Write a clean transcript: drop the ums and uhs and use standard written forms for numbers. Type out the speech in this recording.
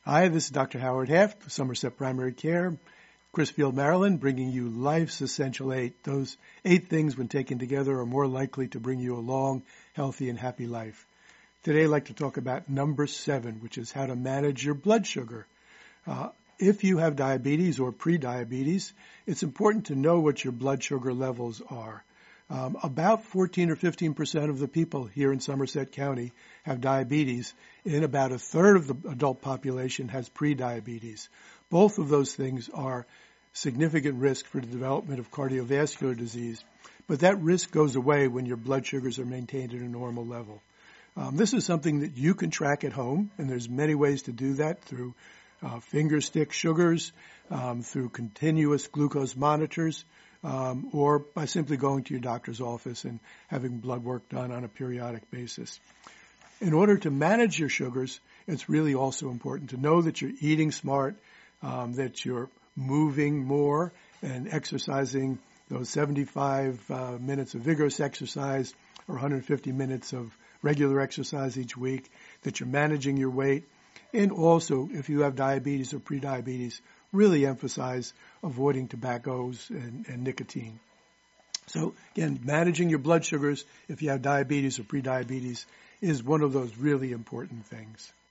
Hi, this is Dr. Howard Haft, Somerset Primary Care, Crisfield, Maryland, bringing you Life's Essential 8. Those 8 things, when taken together, are more likely to bring you a long, healthy, and happy life. Today, I'd like to talk about number 7, which is how to manage your blood sugar. If you have diabetes or pre-diabetes, it's important to know what your blood sugar levels are. About 14 or 15% of the people here in Somerset County have diabetes, and about a third of the adult population has pre-diabetes. Both of those things are significant risk for the development of cardiovascular disease, but that risk goes away when your blood sugars are maintained at a normal level. This is something that you can track at home, and there's many ways to do that through finger stick sugars, through continuous glucose monitors, or by simply going to your doctor's office and having blood work done on a periodic basis. In order to manage your sugars, it's really also important to know that you're eating smart, that you're moving more and exercising those 75 minutes of vigorous exercise or 150 minutes of regular exercise each week, that you're managing your weight, and also, if you have diabetes or prediabetes, really emphasize avoiding tobaccos and nicotine. So again, managing your blood sugars if you have diabetes or prediabetes is one of those really important things.